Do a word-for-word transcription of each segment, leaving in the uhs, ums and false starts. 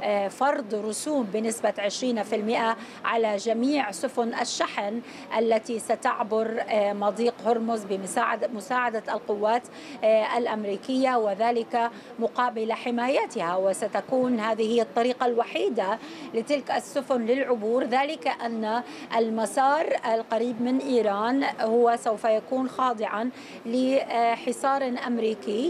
فرض رسوم بنسبة عشرين بالمئة على جميع سفن الشحن التي ستعبر مضيق هرمز بمساعدة القوات الأمريكية، وذلك مقابل حمايتها. وستكون هذه هي الطريقة الوحيدة لتلك السفن للعبور، ذلك أن المسار القريب من إيران هو سوف يكون خاضعا لحصار أمريكي،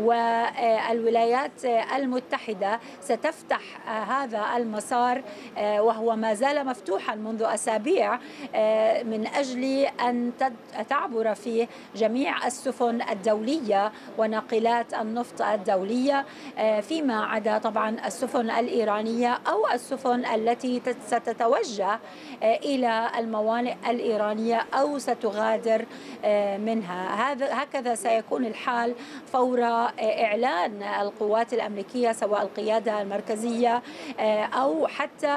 والولايات المتحدة ستفتح هذا المسار وهو ما زال مفتوحا منذ أسابيع من أجل أن تعبر فيه جميع السفن الدولية وناقلات النفط الدولية، فيما عدا طبعا السفن الإيرانية أو السفن التي ستتوجه إلى الموانئ الإيرانية أو ستغادر منها. هذا هكذا سيكون الحال فور إعلان القوات الأمريكية، سواء القيادة المركزية أو حتى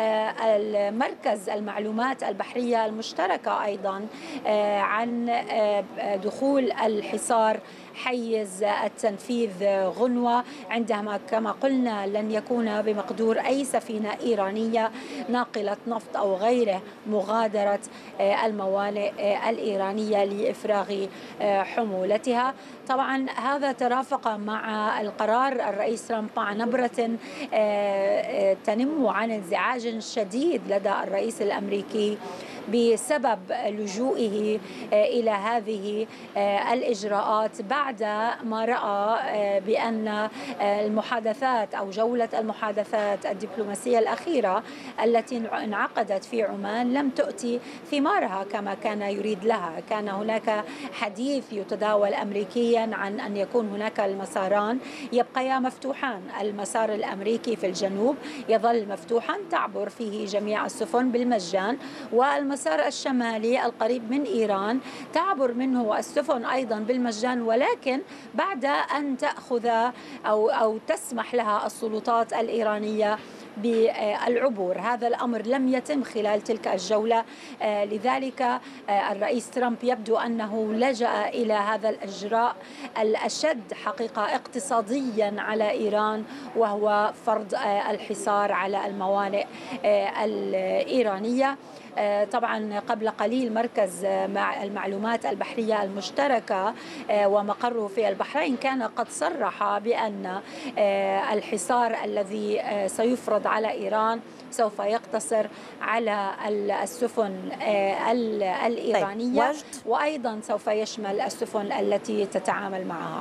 المركز المعلومات البحرية المشتركة أيضا، عن دخول الحصار حيز التنفيذ غنوة، عندما كما قلنا لن يكون بمقدور أي سفينة إيرانية ناقلة نفط أو غيره مغادرة الموانئ الإيرانية لإفراغ حمولتها. طبعا هذا ترافق مع القرار الرئيس ترامب مع نبرة تنم عن انزعاج شديد لدى الرئيس الأمريكي بسبب لجوئه إلى هذه الإجراءات بعد ما رأى بأن المحادثات أو جولة المحادثات الدبلوماسية الأخيرة التي انعقدت في عمان لم تؤتي ثمارها كما كان يريد لها. كان هناك حديث يتداول أمريكيا عن أن يكون هناك المساران يبقيا مفتوحان، المسار الأمريكي في الجنوب يظل مفتوحا تعبر فيه جميع السفن بالمجان، والمسار المسار الشمالي القريب من إيران تعبر منه السفن أيضا بالمجان، ولكن بعد أن تأخذ أو أو تسمح لها السلطات الإيرانية بالعبور. هذا الأمر لم يتم خلال تلك الجولة، لذلك الرئيس ترامب يبدو أنه لجأ إلى هذا الإجراء الأشد حقيقة اقتصاديا على إيران، وهو فرض الحصار على الموانئ الإيرانية. طبعا قبل قليل مركز المعلومات البحرية المشتركة ومقره في البحرين كان قد صرح بأن الحصار الذي سيفرض على إيران سوف يقتصر على السفن الإيرانية، وأيضا سوف يشمل السفن التي تتعامل معها.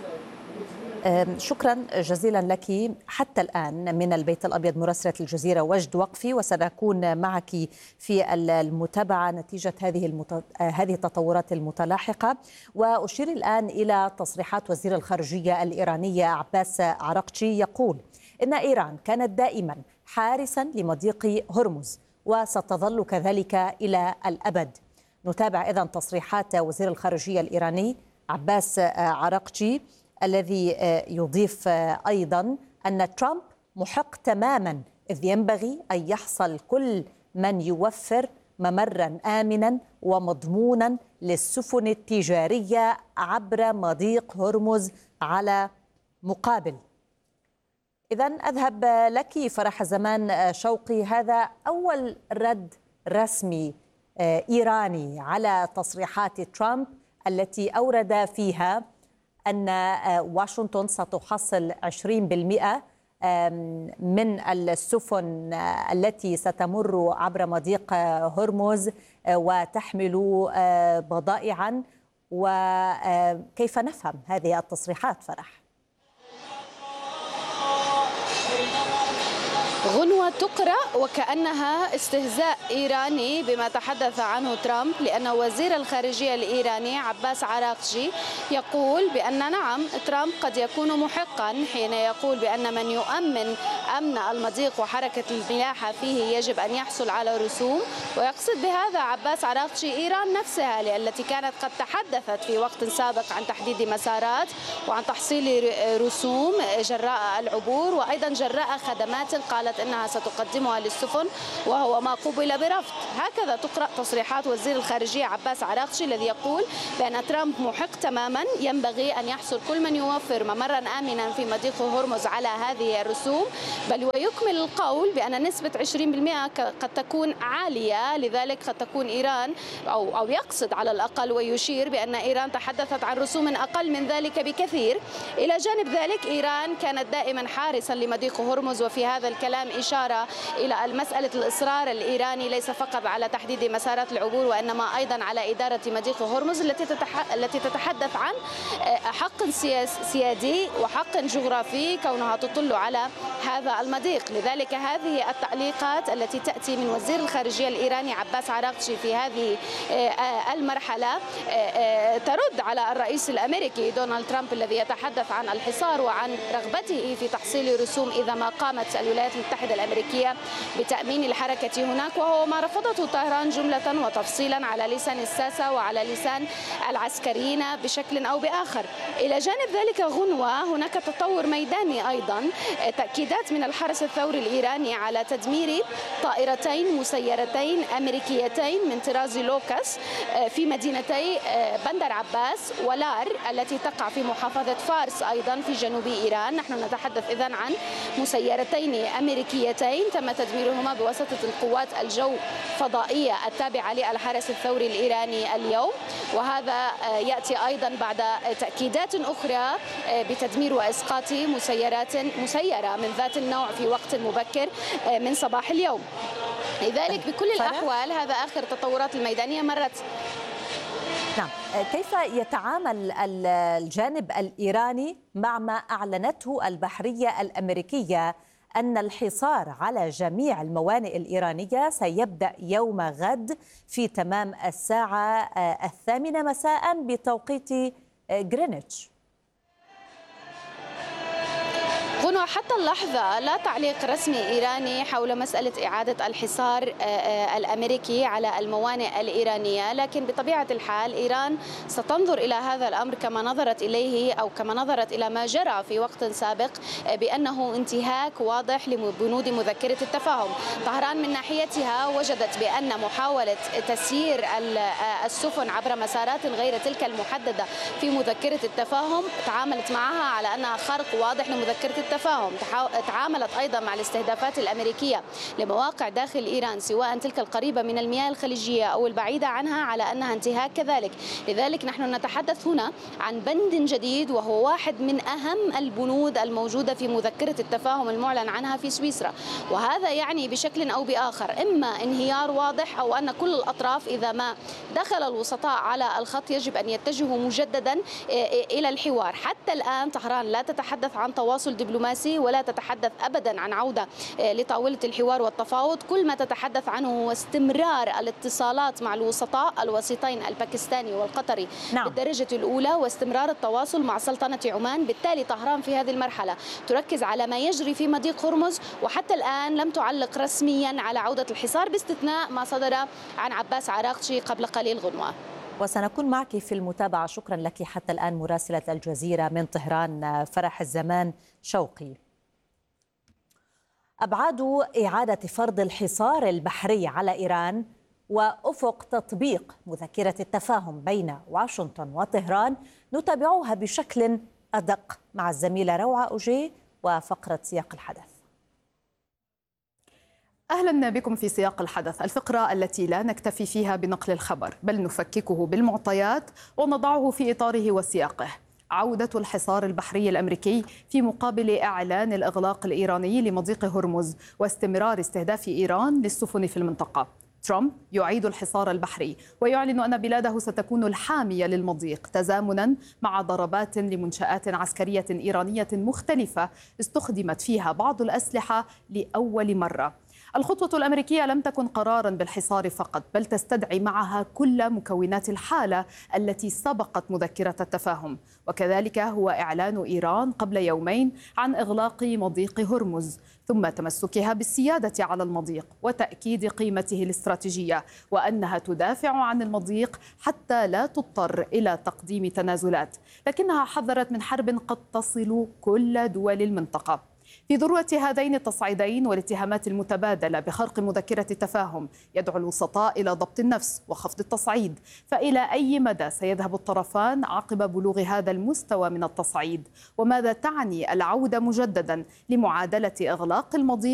شكرا جزيلا لك. حتى الآن من البيت الأبيض مراسلة الجزيرة وجد وقفي، وسنكون معك في المتابعة نتيجة هذه المت... هذه التطورات المتلاحقة. وأشير الآن إلى تصريحات وزير الخارجية الإيرانية عباس عراقجي، يقول إن إيران كانت دائما حارسا لمضيق هرمز وستظل كذلك إلى الأبد. نتابع إذن تصريحات وزير الخارجية الإيراني عباس عراقجي الذي يضيف أيضا أن ترامب محق تماما، إذ ينبغي أن يحصل كل من يوفر ممرا آمنا ومضمونا للسفن التجارية عبر مضيق هرمز على مقابل. إذن أذهب لك فرح زمان شوقي، هذا أول رد رسمي إيراني على تصريحات ترامب التي أورد فيها أن واشنطن ستحصل عشرين بالمئة من السفن التي ستمر عبر مضيق هرمز وتحمل بضائعا. وكيف نفهم هذه التصريحات فرح؟ غنوة تقرأ وكأنها استهزاء إيراني بما تحدث عنه ترامب، لأن وزير الخارجية الإيراني عباس عراقجي يقول بأن نعم ترامب قد يكون محقا حين يقول بأن من يؤمن أمن المضيق وحركة الملاحة فيه يجب أن يحصل على رسوم، ويقصد بهذا عباس عراقجي إيران نفسها التي كانت قد تحدثت في وقت سابق عن تحديد مسارات وعن تحصيل رسوم جراء العبور، وأيضا جراء خدمات قالت إنها ستقدمها للسفن وهو ما قبل برفض. هكذا تقرأ تصريحات وزير الخارجية عباس عراقجي الذي يقول بأن ترامب محق تماما، ينبغي أن يحصل كل من يوفر ممرا آمنا في مضيق هرمز على هذه الرسوم. بل ويكمل القول بأن نسبة عشرين بالمئة قد تكون عالية، لذلك قد تكون إيران أو أو يقصد على الأقل ويشير بأن إيران تحدثت عن رسوم أقل من ذلك بكثير. إلى جانب ذلك إيران كانت دائما حارسا لمضيق هرمز، وفي هذا الكلام إشارة إلى مسألة الإصرار الإيراني ليس فقط على تحديد مسارات العبور وإنما أيضا على إدارة مضيق هرمز التي التي تتحدث عن حق سيادي وحق جغرافي كونها تطل على هذا المضيق. لذلك هذه التعليقات التي تأتي من وزير الخارجية الإيراني عباس عراقجي في هذه المرحلة ترد على الرئيس الأمريكي دونالد ترامب الذي يتحدث عن الحصار وعن رغبته في تحصيل رسوم إذا ما قامت الولايات المتحدة الأمريكية بتأمين الحركة هناك، وهو ما رفضته طهران جملة وتفصيلا على لسان الساسة وعلى لسان العسكريين بشكل أو بآخر. إلى جانب ذلك غنوة هناك تطور ميداني أيضا، تأكيدات من الحرس الثوري الإيراني على تدمير طائرتين مسيرتين أمريكيتين من طراز لوكاس في مدينتي بندر عباس ولار التي تقع في محافظة فارس أيضا في جنوب إيران. نحن نتحدث إذن عن مسيرتين أمريكيتين تم تدميرهما بواسطة القوات الجو فضائية التابعة للحرس الثوري الإيراني اليوم، وهذا يأتي أيضا بعد تأكيدات أخرى بتدمير وإسقاط مسيرات مسيرة من ذات النوع في وقت مبكر من صباح اليوم. لذلك بكل الأحوال هذا آخر التطورات الميدانية مرت. نعم، كيف يتعامل الجانب الإيراني مع ما أعلنته البحرية الأمريكية أن الحصار على جميع الموانئ الإيرانية سيبدأ يوم غد في تمام الساعة الثامنة مساء بتوقيت غرينتش؟ غنوة حتى اللحظة لا تعليق رسمي إيراني حول مسألة إعادة الحصار الأمريكي على الموانئ الإيرانية، لكن بطبيعة الحال إيران ستنظر إلى هذا الأمر كما نظرت إليه أو كما نظرت إلى ما جرى في وقت سابق بأنه انتهاك واضح لبنود مذكرة التفاهم. طهران من ناحيتها وجدت بأن محاولة تسيير السفن عبر مسارات غير تلك المحددة في مذكرة التفاهم تعاملت معها على أنها خرق واضح لمذكرة التفاهم. تعاملت أيضا مع الاستهدافات الأمريكية لمواقع داخل إيران سواء تلك القريبة من المياه الخليجية أو البعيدة عنها على أنها انتهاك كذلك. لذلك نحن نتحدث هنا عن بند جديد وهو واحد من أهم البنود الموجودة في مذكرة التفاهم المعلن عنها في سويسرا، وهذا يعني بشكل أو بآخر إما انهيار واضح أو أن كل الأطراف إذا ما دخل الوسطاء على الخط يجب أن يتجهوا مجددا إلى الحوار. حتى الآن طهران لا تتحدث عن تواصل دبلوماسي ولا تتحدث أبدا عن عودة لطاولة الحوار والتفاوض، كل ما تتحدث عنه هو استمرار الاتصالات مع الوسطاء الوسيطين الباكستاني والقطري نعم. بالدرجة الأولى واستمرار التواصل مع سلطنة عمان. بالتالي طهران في هذه المرحلة تركز على ما يجري في مضيق هرمز، وحتى الآن لم تعلق رسميا على عودة الحصار باستثناء ما صدر عن عباس عراقجي قبل قليل. غنوة، وسنكون معك في المتابعة. شكرا لك حتى الآن مراسلة الجزيرة من طهران فرح الزمان شوقي. أبعاد إعادة فرض الحصار البحري على إيران وأفق تطبيق مذكرة التفاهم بين واشنطن وطهران نتابعوها بشكل أدق مع الزميلة روعة أوجي وفقرة سياق الحدث. أهلا بكم في سياق الحدث، الفقرة التي لا نكتفي فيها بنقل الخبر بل نفككه بالمعطيات ونضعه في إطاره وسياقه. عودة الحصار البحري الأمريكي في مقابل إعلان الإغلاق الإيراني لمضيق هرمز واستمرار استهداف إيران للسفن في المنطقة. ترامب يعيد الحصار البحري ويعلن أن بلاده ستكون الحامية للمضيق تزامنا مع ضربات لمنشآت عسكرية إيرانية مختلفة استخدمت فيها بعض الأسلحة لأول مرة. الخطوة الأمريكية لم تكن قراراً بالحصار فقط بل تستدعي معها كل مكونات الحالة التي سبقت مذكرة التفاهم، وكذلك هو إعلان إيران قبل يومين عن إغلاق مضيق هرمز ثم تمسكها بالسيادة على المضيق وتأكيد قيمته الاستراتيجية وأنها تدافع عن المضيق حتى لا تضطر إلى تقديم تنازلات، لكنها حذرت من حرب قد تصل كل دول المنطقة. في ذروة هذين التصعيدين والاتهامات المتبادلة بخرق مذكرة التفاهم، يدعو الوسطاء إلى ضبط النفس وخفض التصعيد. فإلى أي مدى سيذهب الطرفان عقب بلوغ هذا المستوى من التصعيد؟ وماذا تعني العودة مجددا لمعادلة إغلاق المضيق